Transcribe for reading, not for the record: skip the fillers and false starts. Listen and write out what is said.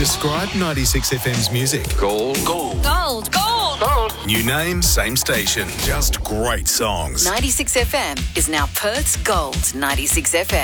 Describe 96FM's music. Gold. Gold. Gold. Gold. Gold. New name, same station. Just great songs. 96FM is now Perth's Gold 96FM.